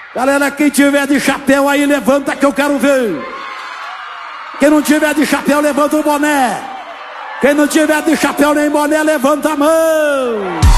Galera, quem tiver de chapéu aí, levanta que eu quero ver. Quem não tiver de chapéu, levanta o boné. Quem não tiver de chapéu nem boné, levanta a mão.